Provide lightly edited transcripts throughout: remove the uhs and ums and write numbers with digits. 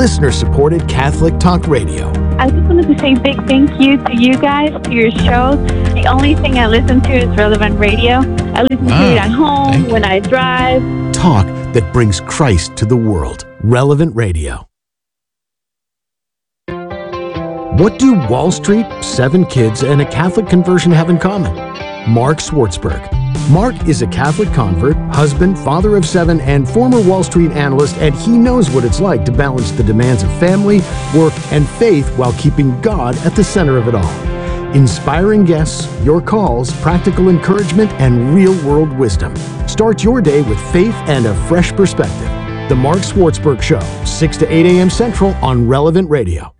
listener-supported Catholic Talk Radio. I just wanted to say a big thank you to you guys, to your show. The only thing I listen to is Relevant Radio. I listen to it at home, when I drive. Talk that brings Christ to the world. Relevant Radio. What do Wall Street, 7 kids, and a Catholic conversion have in common? Mark Swartzberg. Mark is a Catholic convert, husband, father of 7, and former Wall Street analyst, and he knows what it's like to balance the demands of family, work, and faith while keeping God at the center of it all. Inspiring guests, your calls, practical encouragement, and real-world wisdom. Start your day with faith and a fresh perspective. The Mark Swartzberg Show, 6 to 8 a.m. Central on Relevant Radio.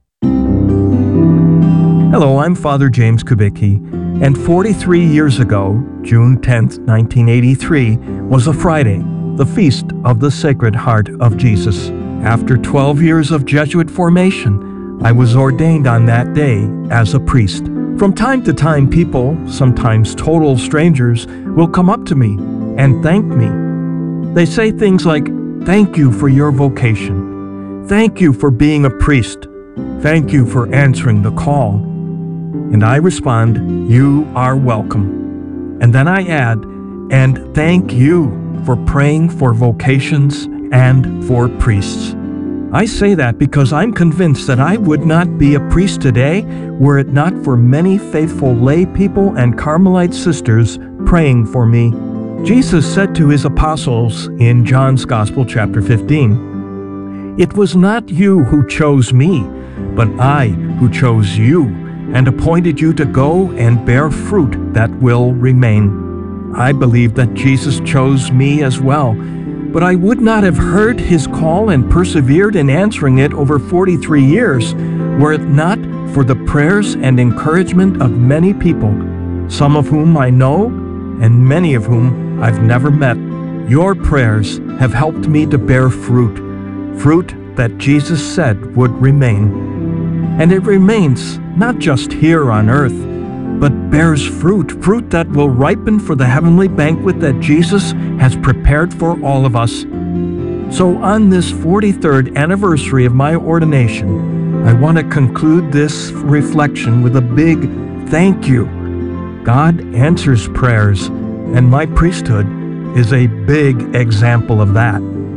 Hello, I'm Father James Kubicki, and 43 years ago, June 10th, 1983, was a Friday, the feast of the Sacred Heart of Jesus. After 12 years of Jesuit formation, I was ordained on that day as a priest. From time to time, people, sometimes total strangers, will come up to me and thank me. They say things like, "Thank you for your vocation. Thank you for being a priest. Thank you for answering the call." And I respond, "You are welcome." And then I add, "And thank you for praying for vocations and for priests." I say that because I'm convinced that I would not be a priest today were it not for many faithful lay people and Carmelite sisters praying for me. Jesus said to his apostles in John's Gospel, chapter 15, "It was not you who chose me, but I who chose you and appointed you to go and bear fruit that will remain." I believe that Jesus chose me as well, but I would not have heard his call and persevered in answering it over 43 years were it not for the prayers and encouragement of many people, some of whom I know and many of whom I've never met. Your prayers have helped me to bear fruit that Jesus said would remain. And it remains not just here on earth, but bears fruit that will ripen for the heavenly banquet that Jesus has prepared for all of us. So on this 43rd anniversary of my ordination, I want to conclude this reflection with a big thank you. God answers prayers, and my priesthood is a big example of that.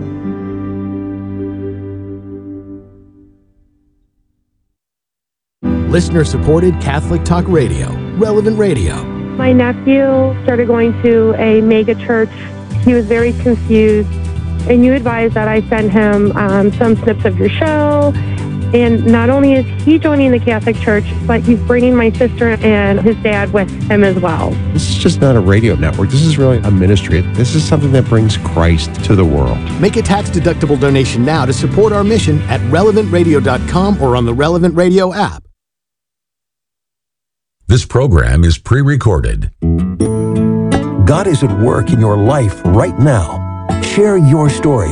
Listener-supported Catholic Talk Radio. Relevant Radio. My nephew started going to a mega church. He was very confused, and you advised that I send him some snips of your show. And not only is he joining the Catholic Church, but he's bringing my sister and his dad with him as well. This is just not a radio network. This is really a ministry. This is something that brings Christ to the world. Make a tax-deductible donation now to support our mission at relevantradio.com or on the Relevant Radio app. This program is pre-recorded. God is at work in your life right now. Share your story.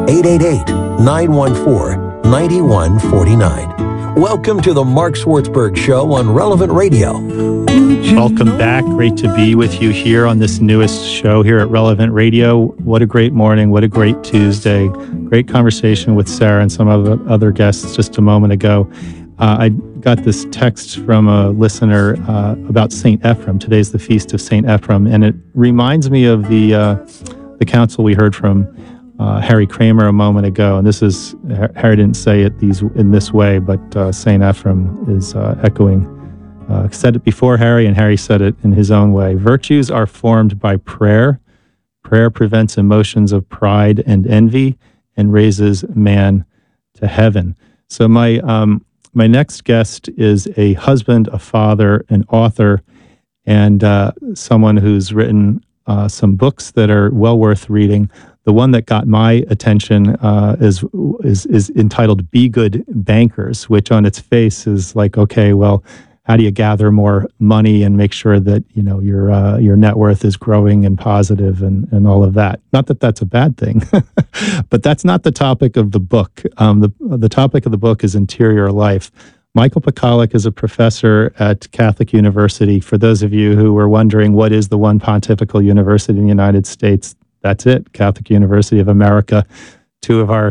888-914-9149. Welcome to the Mark Swartzberg Show on Relevant Radio. Welcome back. Great to be with you here on this newest show here at Relevant Radio. What a great morning. What a great Tuesday. Great conversation with Sarah and some other guests just a moment ago. I got this text from a listener about St. Ephrem. Today's the feast of St. Ephrem, and it reminds me of the counsel we heard from Harry Kramer a moment ago. And this is, Harry didn't say it in this way, but St. Ephrem is echoing. Said it before Harry, and Harry said it in his own way. Virtues are formed by prayer. Prayer prevents emotions of pride and envy and raises man to heaven. So my next guest is a husband, a father, an author, and someone who's written some books that are well worth reading. The one that got my attention is entitled "Be Good Bankers," which on its face is like, okay, well, how do you gather more money and make sure that your net worth is growing and positive and all of that? Not that that's a bad thing, but that's not the topic of the book. The topic of the book is interior life. Michael Pekalik is a professor at Catholic University. For those of you who were wondering what is the one pontifical university in the United States, that's it, Catholic University of America. Two of our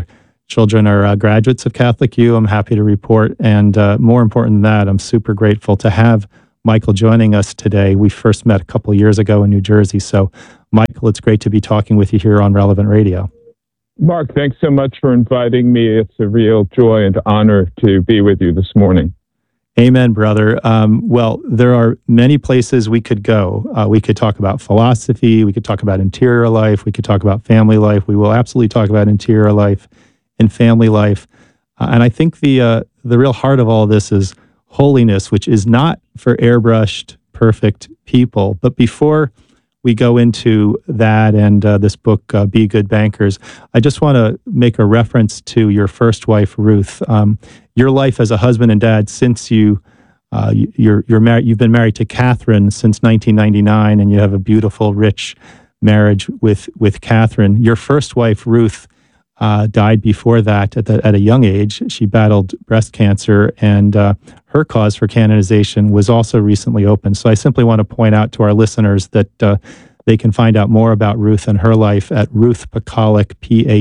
children are graduates of Catholic U, I'm happy to report. And more important than that, I'm super grateful to have Michael joining us today. We first met a couple of years ago in New Jersey. So, Michael, it's great to be talking with you here on Relevant Radio. Mark, thanks so much for inviting me. It's a real joy and honor to be with you this morning. Amen, brother. Well, there are many places we could go. We could talk about philosophy. We could talk about interior life. We could talk about family life. We will absolutely talk about interior life and family life. And I think the real heart of all this is holiness, which is not for airbrushed, perfect people. But before we go into that and this book, Be Good Bankers, I just want to make a reference to your first wife, Ruth. Your life as a husband and dad since you're married. You've been married to Catherine since 1999, and you have a beautiful, rich marriage with Catherine. Your first wife, Ruth, died before that at a young age. She battled breast cancer, and her cause for canonization was also recently opened. So I simply want to point out to our listeners that they can find out more about Ruth and her life at ruthpakaluk,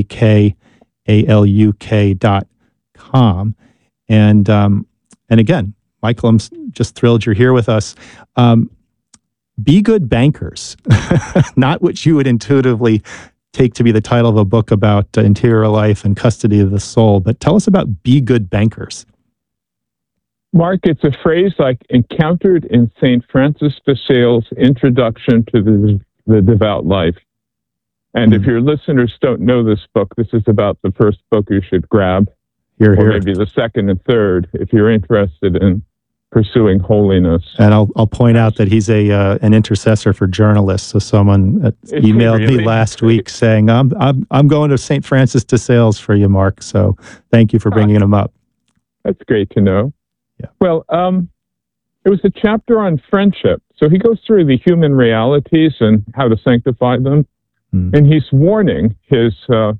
PAKALUK.com. And again, Michael, I'm just thrilled you're here with us. Be Good Bankers, not what you would intuitively take to be the title of a book about interior life and custody of the soul, but tell us about Be Good Bankers. Mark, it's a phrase I encountered in St. Francis de Sales' Introduction to the Devout Life. And if your listeners don't know this book, this is about the first book you should grab, or maybe the second and third, if you're interested in pursuing holiness. And I'll point out that he's an intercessor for journalists. So someone emailed me last week saying, I'm going to St. Francis de Sales for you, Mark. So thank you for bringing him up. That's great to know. Yeah. Well, it was a chapter on friendship. So he goes through the human realities and how to sanctify them. And he's warning the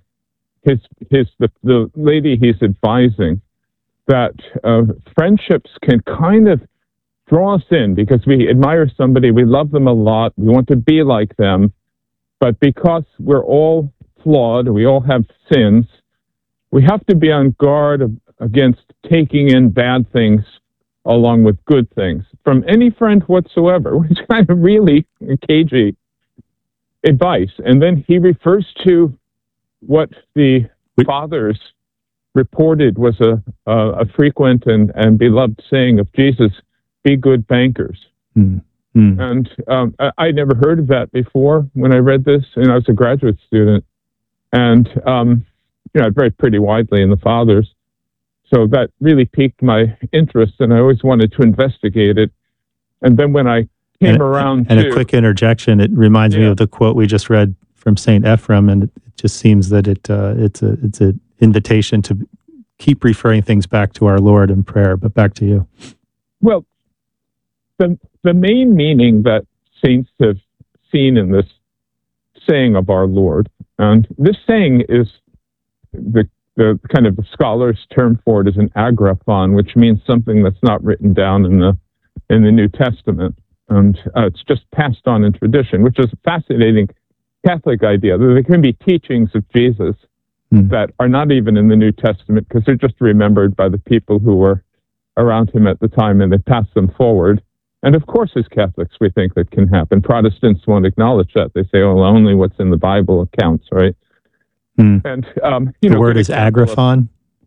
lady he's advising that friendships can kind of draw us in because we admire somebody, we love them a lot, we want to be like them, but because we're all flawed, we all have sins, we have to be on guard against taking in bad things along with good things from any friend whatsoever, which is kind of really cagey advice. And then he refers to what the fathers reported was a frequent and beloved saying of Jesus, be good bankers. And I never heard of that before when I read this, and I was a graduate student. And, I read pretty widely in the fathers. So that really piqued my interest, and I always wanted to investigate it. And then when I came around a quick interjection, it reminds me of the quote we just read from St. Ephrem, and it just seems that it's an invitation to keep referring things back to our Lord in prayer. But back to you. Well, the main meaning that saints have seen in this saying of our Lord, and this saying is the kind of the scholar's term for it is an agraphon, which means something that's not written down in the New Testament, and it's just passed on in tradition, which is a fascinating Catholic idea. There can be teachings of Jesus that are not even in the New Testament because they're just remembered by the people who were around him at the time, and they pass them forward. And of course, as Catholics, we think that can happen. Protestants won't acknowledge that. They say, "Oh, only what's in the Bible counts," right? And the word is agraphon.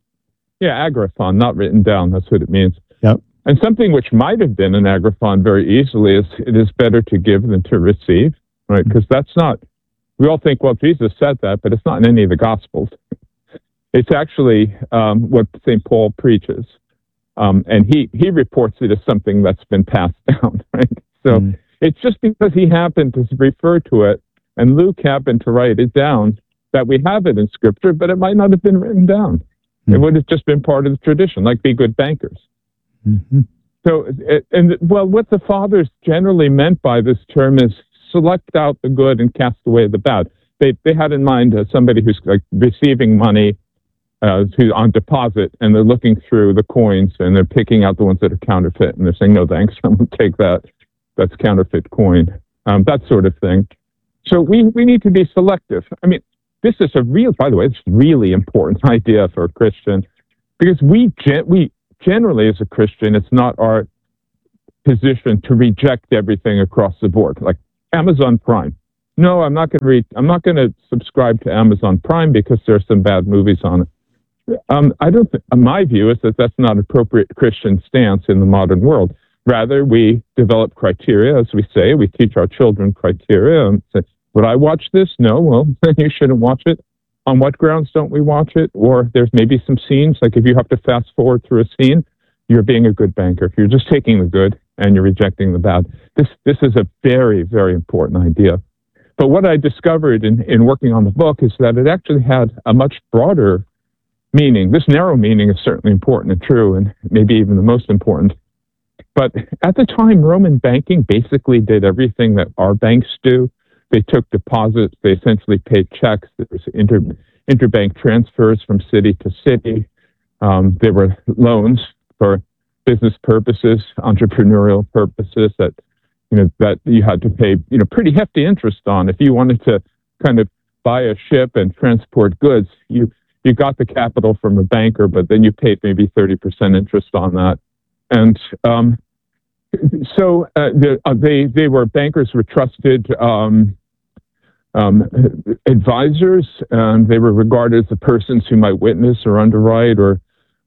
Agraphon, not written down. That's what it means. Yep. And something which might have been an agraphon very easily is, it is better to give than to receive, right? Because that's not. We all think, well, Jesus said that, but it's not in any of the Gospels. It's actually what St. Paul preaches. And he reports it as something that's been passed down, right? So it's just because he happened to refer to it and Luke happened to write it down that we have it in Scripture, but it might not have been written down. It would have just been part of the tradition, like be good bankers. So, what the fathers generally meant by this term is select out the good and cast away the bad. They had in mind somebody who's like receiving money who's on deposit, and they're looking through the coins and they're picking out the ones that are counterfeit, and they're saying, "No, thanks, I'm going to take that. That's counterfeit coin." That sort of thing. So we need to be selective. I mean, this is by the way, it's a really important idea for a Christian, because we generally, as a Christian, it's not our position to reject everything across the board, like Amazon Prime. No, I'm not going to subscribe to Amazon Prime because there's some bad movies on it. My view is that that's not an appropriate Christian stance in the modern world. Rather, we develop criteria, as we say. We teach our children criteria. And say, would I watch this? No. Well, then you shouldn't watch it. On what grounds don't we watch it? Or there's maybe some scenes, like if you have to fast forward through a scene, you're being a good banker. If you're just taking the good and you're rejecting the bad. This is a very, very important idea. But what I discovered in working on the book is that it actually had a much broader meaning. This narrow meaning is certainly important and true, and maybe even the most important. But at the time, Roman banking basically did everything that our banks do. They took deposits. They essentially paid checks. There was interbank transfers from city to city. There were loans for business purposes, entrepreneurial purposes that you had to pay pretty hefty interest on. If you wanted to kind of buy a ship and transport goods, you got the capital from a banker, but then you paid maybe 30% interest on that. And so they were bankers, were trusted advisors, and they were regarded as the persons who might witness or underwrite or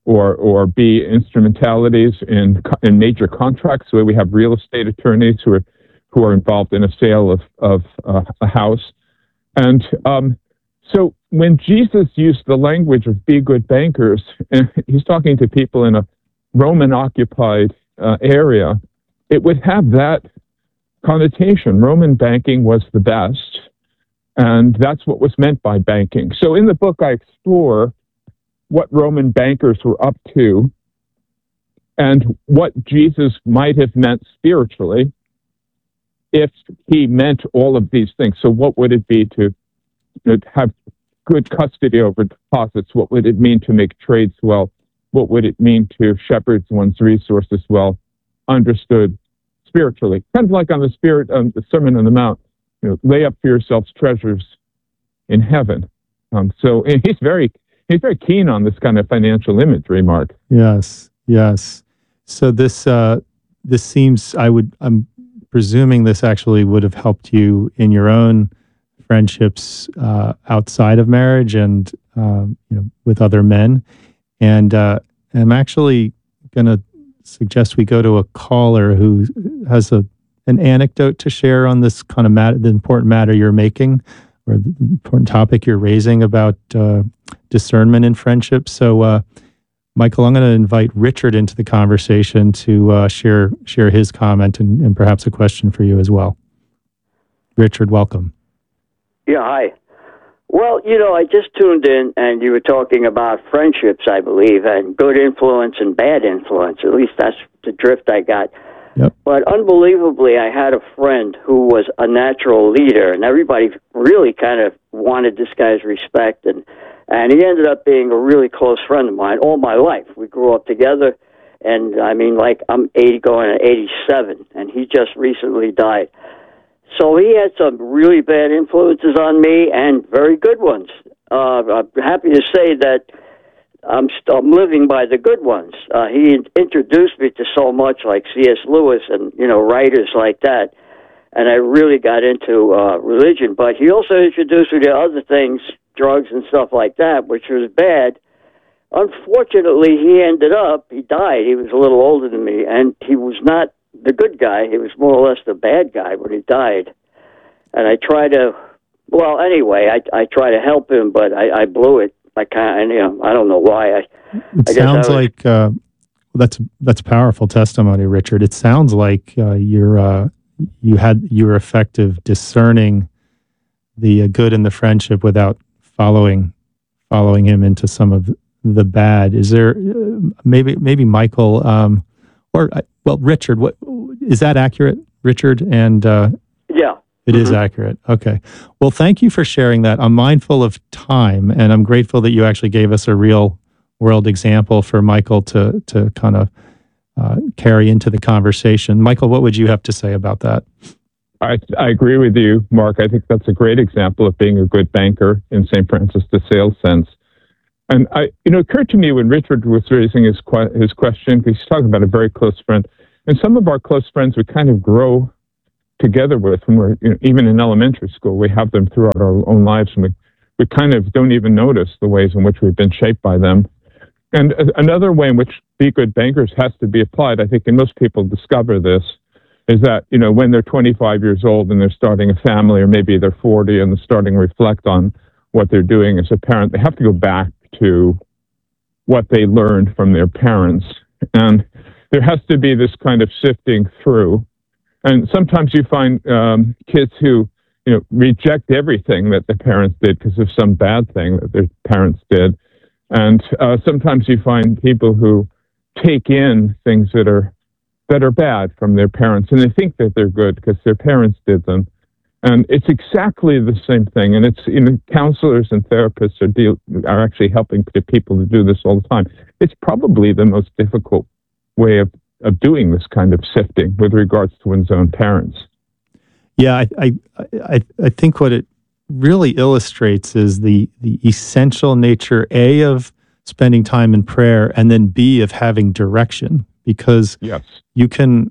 be instrumentalities in major contracts. So we have real estate attorneys who are involved in a sale of a house. And so when Jesus used the language of be good bankers, and he's talking to people in a Roman-occupied area, it would have that connotation. Roman banking was the best, and that's what was meant by banking. So in the book, I explore what Roman bankers were up to and what Jesus might have meant spiritually if he meant all of these things. So what would it be to have good custody over deposits? What would it mean to make trades well? What would it mean to shepherd one's resources well, understood spiritually? Kind of like on the Sermon on the Mount, lay up for yourselves treasures in heaven. So he's very keen on this kind of financial imagery, Mark. Yes. So this seems, I'm presuming this actually would have helped you in your own friendships outside of marriage and with other men. And I'm actually going to suggest we go to a caller who has an anecdote to share on this kind of the important matter you're making, or the important topic you're raising about discernment in friendship. So, Michael, I'm going to invite Richard into the conversation to share his comment and perhaps a question for you as well. Richard, welcome. Yeah, hi. Well, I just tuned in and you were talking about friendships, I believe, and good influence and bad influence. At least that's the drift I got. Yep. But unbelievably, I had a friend who was a natural leader, and everybody really kind of wanted this guy's respect, and he ended up being a really close friend of mine all my life. We grew up together, and I mean, like, I'm 80 going on 87, and he just recently died. So he had some really bad influences on me and very good ones. I'm happy to say that I'm living by the good ones. He introduced me to so much, like C.S. Lewis and, writers like that. And I really got into religion. But he also introduced me to other things, drugs and stuff like that, which was bad. Unfortunately, he died. He was a little older than me, and he was not the good guy. He was more or less the bad guy when he died. And I try to, I try to help him, but I blew it. I can't, I don't know why. It sounds like that's powerful testimony, Richard. It sounds like you were effective discerning the good in the friendship without following him into some of the bad. Is there maybe Michael Richard? What is that accurate, Richard? And yeah. It is accurate. Okay. Well, thank you for sharing that. I'm mindful of time, and I'm grateful that you actually gave us a real world example for Michael to kind of carry into the conversation. Michael, what would you have to say about that? I agree with you, Mark. I think that's a great example of being a good banker in St. Francis de Sales sense. And it occurred to me when Richard was raising his question, because he's talking about a very close friend, and some of our close friends we kind of grow together with when we're even in elementary school. We have them throughout our own lives, and we kind of don't even notice the ways in which we've been shaped by them. And another way in which be good bankers has to be applied, I think, and most people discover this, is that, when they're 25 years old and they're starting a family, or maybe they're 40 and they're starting to reflect on what they're doing as a parent, they have to go back to what they learned from their parents. And there has to be this kind of sifting through. And sometimes you find kids who, reject everything that their parents did because of some bad thing that their parents did. And sometimes you find people who take in things that are bad from their parents, and they think that they're good because their parents did them. And it's exactly the same thing. And it's, counselors and therapists are actually helping people to do this all the time. It's probably the most difficult way of doing this kind of sifting with regards to one's own parents. Yeah, I think what it really illustrates is the essential nature, A, of spending time in prayer, and then B, of having direction, because yes, you can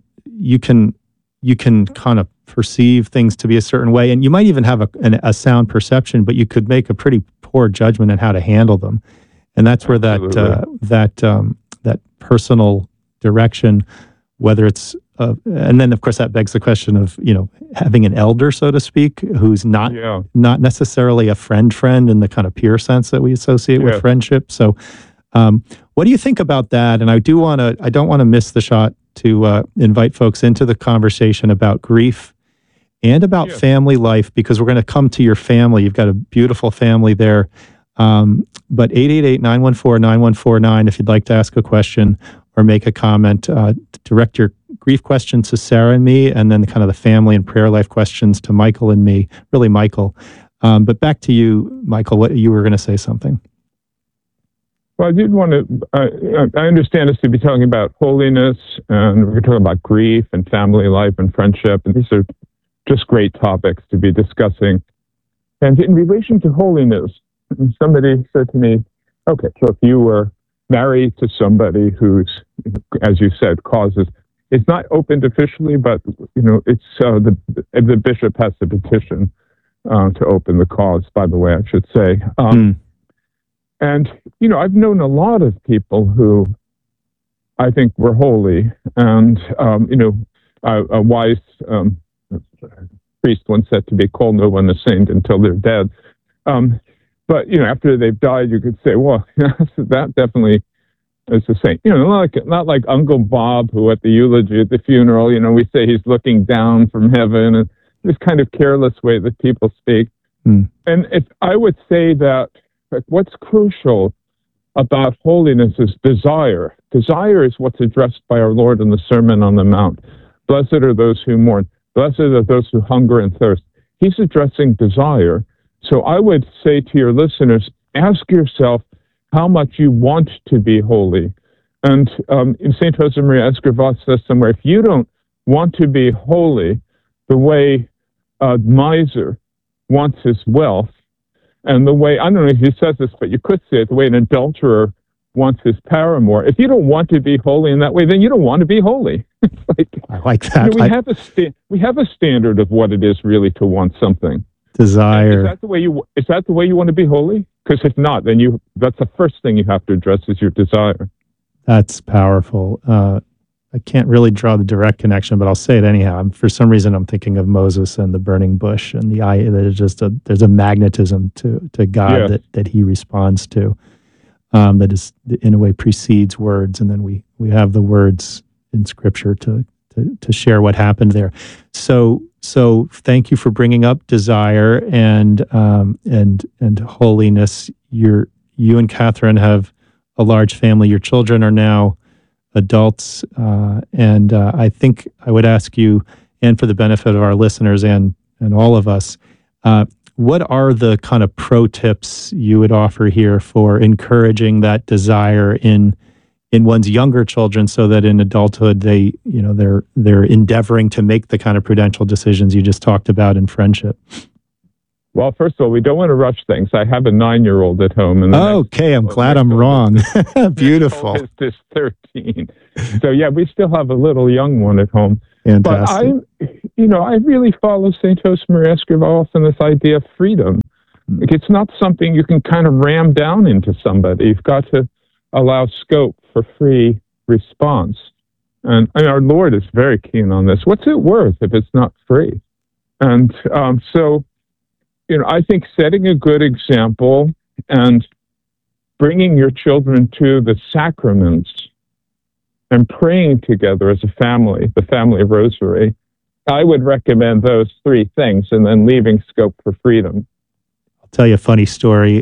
kind of perceive things to be a certain way, and you might even have a sound perception, but you could make a pretty poor judgment on how to handle them. And that's where that personal direction, whether it's and then of course that begs the question of having an elder, so to speak, who's not necessarily a friend in the kind of peer sense that we associate with friendship. So what do you think about that? And I don't want to miss the shot to invite folks into the conversation about grief and about family life, because we're going to come to your family. You've got a beautiful family there. But 888-914-9149 if you'd like to ask a question or make a comment. Direct your grief questions to Sarah and me, and then kind of the family and prayer life questions to Michael and me, really Michael. But back to you, Michael, what you were going to say something. Well, I did want to, I understand us to be talking about holiness, and we're talking about grief and family life and friendship, and these are just great topics to be discussing. And in relation to holiness, somebody said to me, okay, so if you were married to somebody who's, as you said, it's not opened officially, but, it's the bishop has to petition to open the cause, by the way, I should say. And, I've known a lot of people who I think were holy, and, a wise priest once said to be, call no one a saint until they're dead. But, after they've died, you could say, well, that definitely is a saint. Not like Uncle Bob, who at the eulogy at the funeral, we say he's looking down from heaven, and this kind of careless way that people speak. And I would say that what's crucial about holiness is desire. Desire is what's addressed by our Lord in the Sermon on the Mount. Blessed are those who mourn. Blessed are those who hunger and thirst. He's addressing desire. So I would say to your listeners, ask yourself how much you want to be holy. And in St. Josemaria Escrivá says somewhere, if you don't want to be holy the way a miser wants his wealth, and the way, I don't know if he says this, but you could say it, the way an adulterer wants his paramour, if you don't want to be holy in that way, then you don't want to be holy. I like that. We have a standard of what it is really to want something. Desire. Is that the way you want to be holy? Because if not, then that's the first thing you have to address is your desire. That's powerful. I can't really draw the direct connection, but I'll say it anyhow. For some reason, I'm thinking of Moses and the burning bush, and there's a magnetism to God that he responds to, that is in a way precedes words, and then we have the words in Scripture to share what happened there. So thank you for bringing up desire and holiness. You and Catherine have a large family. Your children are now adults, and I think I would ask you, and for the benefit of our listeners and all of us, what are the kind of pro tips you would offer here for encouraging that desire in in one's younger children, so that in adulthood they're endeavoring to make the kind of prudential decisions you just talked about in friendship? Well, first of all, we don't want to rush things. I have a 9-year-old at home. And okay, I'm glad I'm wrong. Beautiful. It's just 13. So yeah, we still have a little young one at home. Fantastic. But I really follow St. Josemaria Escrivalos and this idea of freedom. Like, it's not something you can kind of ram down into somebody. You've got to allow scope for free response. And our Lord is very keen on this. What's it worth if it's not free? And so, I think setting a good example and bringing your children to the sacraments and praying together as a family, the family rosary, I would recommend those 3 things, and then leaving scope for freedom. I'll tell you a funny story.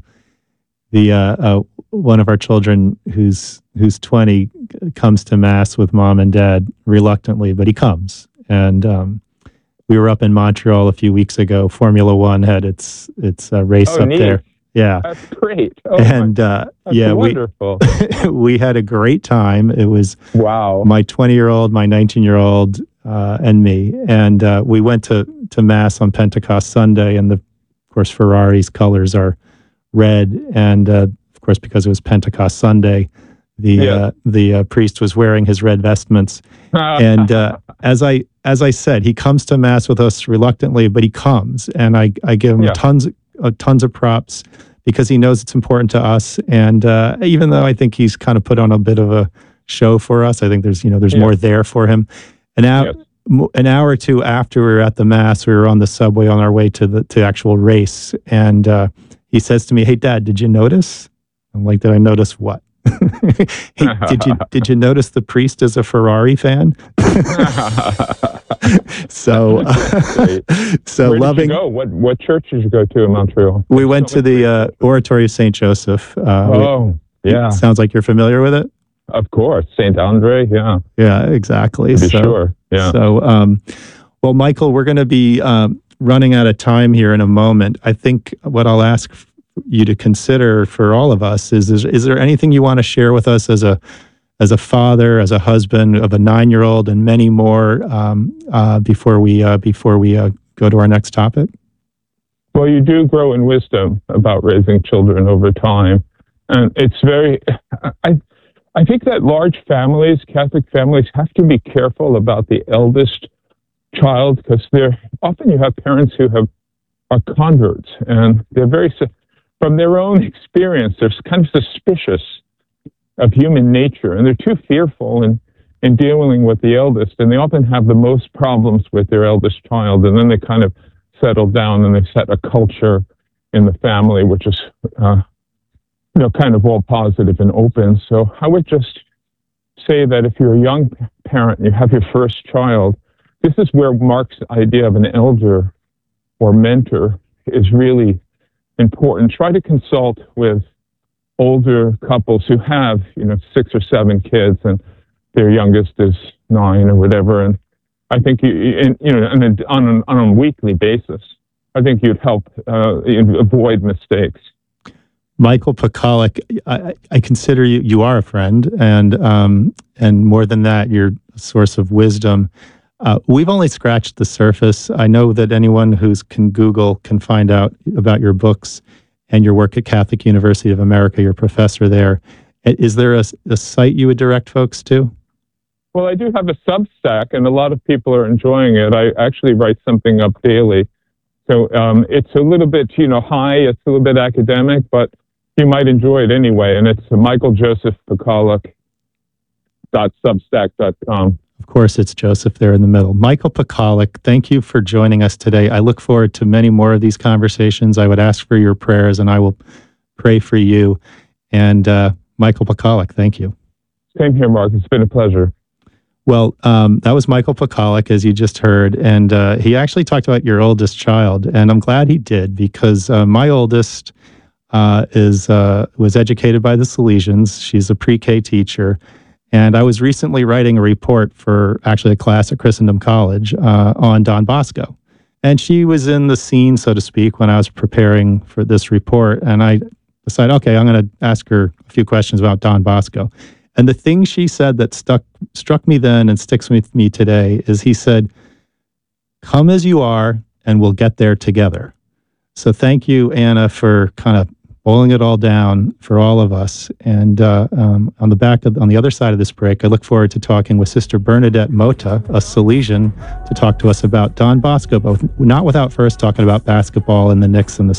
One of our children who's 20 comes to Mass with mom and dad reluctantly, but he comes. And we were up in Montreal a few weeks ago. Formula One had its race up neat. there. Yeah, that's great. And that's wonderful. we had a great time. It was my 20-year-old, my 19-year-old, and me. And we went to Mass on Pentecost Sunday, and of course Ferrari's colors are red, and of course because it was Pentecost Sunday, the priest was wearing his red vestments. And as I said, he comes to Mass with us reluctantly, but he comes, and I give him tons of props, because he knows it's important to us. And even though I think he's kind of put on a bit of a show for us, I think there's more there for him. And now, an hour or two after we were at the Mass, we were on the subway on our way to the actual race, and he says to me, "Hey, Dad, did you notice?" I'm like, "Did I notice what?" "Hey, did you notice the priest is a Ferrari fan?" So Where loving. Did you go? What church did you go to in Montreal? We went to the Oratory of St. Joseph. Sounds like you're familiar with it. Of course, Saint Andre. Yeah. Yeah, exactly. Sure. Yeah. So, well, Michael, we're going to be running out of time here in a moment. I think what I'll ask you to consider for all of us is there anything you want to share with us as a father, as a husband of a 9-year-old, and many more before we go to our next topic? Well, you do grow in wisdom about raising children over time, and it's very. I think that large families, Catholic families, have to be careful about the eldest child, because often you have parents who are converts, and they're very, from their own experience, they're kind of suspicious of human nature, and they're too fearful in dealing with the eldest, and they often have the most problems with their eldest child, and then they kind of settle down and they set a culture in the family which is kind of all positive and open. So I would just say that if you're a young parent and you have your first child, this is where Mark's idea of an elder or mentor is really important. Try to consult with older couples who have, 6 or 7 kids, and their youngest is 9 or whatever. And I think on a weekly basis, I think you'd help avoid mistakes. Michael Pacolic, I consider you are a friend, and more than that, you're a source of wisdom. We've only scratched the surface. I know that anyone who can Google can find out about your books and your work at Catholic University of America. You're a professor there. Is there a site you would direct folks to? Well, I do have a Substack, and a lot of people are enjoying it. I actually write something up daily. So it's a little bit, high, it's a little bit academic, but you might enjoy it anyway. And it's michaeljosephpacolic.substack.com. Of course, it's Joseph there in the middle. Michael Pacolic, thank you for joining us today. I look forward to many more of these conversations. I would ask for your prayers, and I will pray for you. And Michael Pacolic, thank you. Same here, Mark. It's been a pleasure. Well, that was Michael Pacolic, as you just heard, and he actually talked about your oldest child, and I'm glad he did, because my oldest was educated by the Salesians. She's a pre-K teacher, and I was recently writing a report for actually a class at Christendom College on Don Bosco, and she was in the scene, so to speak, when I was preparing for this report, and I decided, okay, I'm going to ask her a few questions about Don Bosco. And the thing she said that struck me then and sticks with me today is he said, "Come as you are, and we'll get there together." So thank you, Anna, for kind of boiling it all down for all of us. And on the other side of this break, I look forward to talking with Sister Bernadette Mota, a Salesian, to talk to us about Don Bosco, but not without first talking about basketball and the Knicks and the